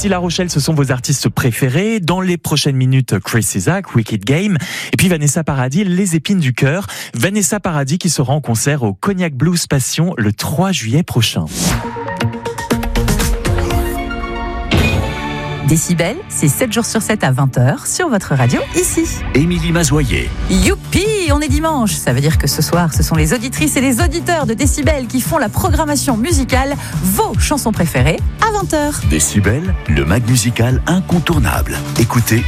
Ici La Rochelle, ce sont vos artistes préférés. Dans les prochaines minutes, Chris Isaak, Wicked Game. Et puis Vanessa Paradis, Les Épines du Cœur. Vanessa Paradis qui sera en concert au Cognac Blues Passion le 3 juillet prochain. Décibel, c'est 7 jours sur 7 à 20h sur votre radio, ici. Émilie Mazoyer. Youpi, on est dimanche. Ça veut dire que ce soir, ce sont les auditrices et les auditeurs de Décibel qui font la programmation musicale, vos chansons préférées, à 20h. Décibel, le mag musical incontournable. Écoutez